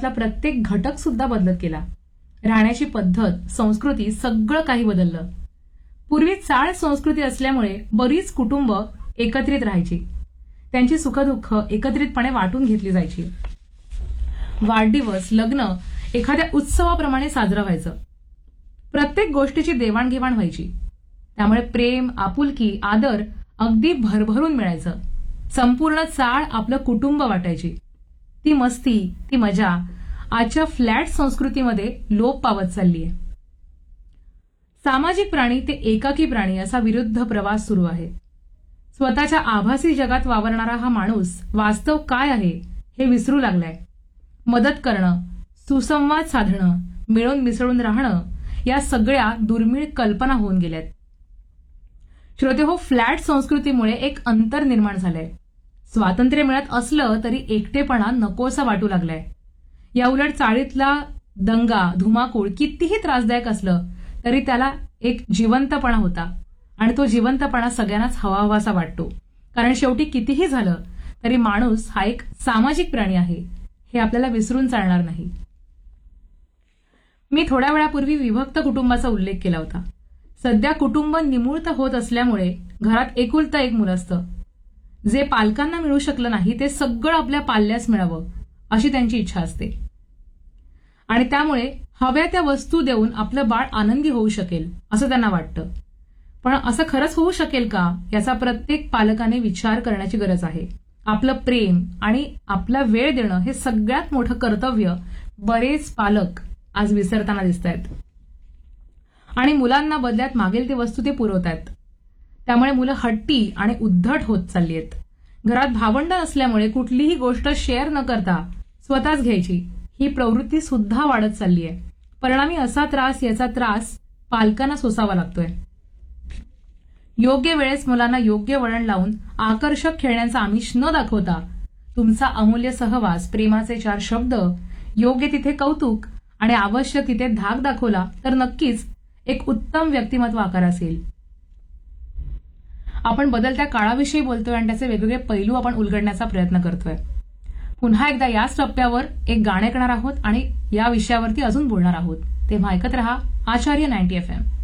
कुटुंबातला प्रत्येक घटक सुद्धा बदलत गेला. राहण्याची पद्धत, संस्कृती सगळं काही बदललं. पूर्वी चाळ संस्कृती असल्यामुळे बरीच कुटुंब एकत्रित राहायची. त्यांची सुखदुःख एकत्रितपणे वाटून घेतली जायची. वाढदिवस, लग्न एखाद्या उत्सवाप्रमाणे साजरं व्हायचं. प्रत्येक गोष्टीची देवाणघेवाण व्हायची. त्यामुळे प्रेम, आपुलकी, आदर अगदी भरभरून मिळायचं. संपूर्ण चाळ आपलं कुटुंब वाटायची. ती मस्ती, ती मजा आजच्या फ्लॅट संस्कृतीमध्ये लोप पावत चाललीय. सामाजिक प्राणी ते एकाकी प्राणी असा विरुद्ध प्रवास सुरू आहे. स्वतःच्या आभासी जगात वावरणारा हा माणूस वास्तव काय आहे हे विसरू लागलाय. मदत करणं, सुसंवाद साधणं, मिळून मिसळून राहणं या सगळ्या दुर्मिळ कल्पना होऊन गेल्यात. श्रोतेहो, फ्लॅट संस्कृतीमुळे एक अंतर निर्माण झालंय. स्वातंत्र्य मिळत असलं तरी एकटेपणा नकोसा वाटू लागलाय. या उलट चाळीतला दंगा, धुमाकूळ कितीही त्रासदायक असलं तरी त्याला एक जिवंतपणा होता आणि तो जिवंतपणा सगळ्यांनाच हवाहवासा वाटतो. कारण शेवटी कितीही झालं तरी माणूस हा एक सामाजिक प्राणी आहे हे आपल्याला विसरून चालणार नाही. मी थोड्या वेळापूर्वी विभक्त कुटुंबाचा उल्लेख केला होता. सध्या कुटुंब निमूळत होत असल्यामुळे घरात एकुलतं एक मुलं असतं. जे पालकांना मिळू शकलं नाही ते सगळं आपल्या पाल्यास मिळावं अशी त्यांची इच्छा असते आणि त्यामुळे हव्या त्या वस्तू देऊन आपलं बाळ आनंदी होऊ शकेल असं त्यांना वाटतं. पण असं खरंच होऊ शकेल का याचा प्रत्येक पालकाने विचार करण्याची गरज आहे. आपलं प्रेम आणि आपला वेळ देणं हे सगळ्यात मोठं कर्तव्य बरेच पालक आज विसरताना दिसत आहेत आणि मुलांना बदल्यात मागेल ती वस्तू ते पुरवतात. त्यामुळे मुलं हट्टी आणि उद्धट होत चालली आहेत. घरात भावंड नसल्यामुळे कुठलीही गोष्ट शेअर न करता स्वतःच घ्यायची ही प्रवृत्ती सुद्धा वाढत चालली आहे. परिणामी याचा त्रास पालकांना सोसावा लागतोय. योग्य वेळेस मुलांना योग्य वळण लावून आकर्षक खेळण्यांचा आमिष न दाखवता तुमचा अमूल्य सहवास, प्रेमाचे 4 शब्द, योग्य तिथे कौतुक आणि आवश्यक तिथे धाक दाखवला तर नक्कीच एक उत्तम व्यक्तिमत्व आकारास येईल. आपण बदलत्या काळाविषयी बोलतोय आणि त्याचे वेगवेगळे पैलू आपण उलगडण्याचा प्रयत्न करतोय. पुन्हा एकदा याच टप्प्यावर एक गाणं ऐकणार आहोत आणि या विषयावरती अजून बोलणार आहोत. तेव्हा ऐकत रहा आचार्य 90 FM.